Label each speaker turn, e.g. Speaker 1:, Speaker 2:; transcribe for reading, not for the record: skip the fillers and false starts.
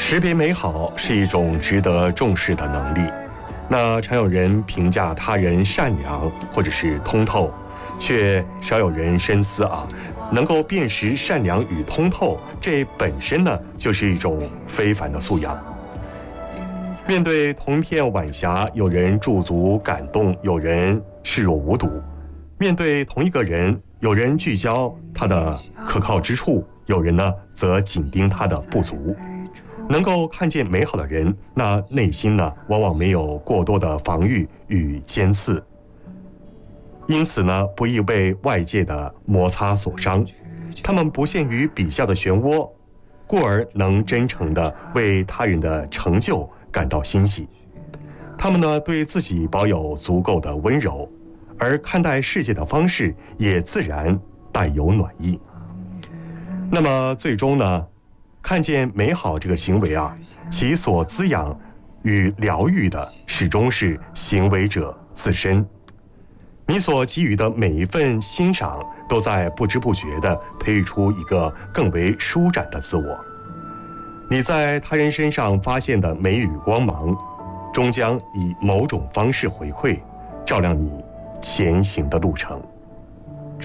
Speaker 1: 识别美好是一种值得重视的能力。那常有人评价他人善良或者是通透，却少有人深思能够辨识善良与通透，这本身呢就是一种非凡的素养。面对同一片晚霞，有人驻足感动，有人视若无睹；面对同一个人，有人聚焦他的可靠之处，有人呢则紧盯他的不足。能够看见美好的人，那内心呢往往没有过多的防御与尖刺，因此呢不易被外界的摩擦所伤。他们不陷于比较的漩涡，故而能真诚地为他人的成就感到欣喜。他们呢对自己保有足够的温柔，而看待世界的方式也自然带有暖意。那么最终呢，看见美好这个行为其所滋养与疗愈的始终是行为者自身。你所给予的每一份欣赏，都在不知不觉地培育出一个更为舒展的自我。你在他人身上发现的美与光芒，终将以某种方式回馈，照亮你前行的路程。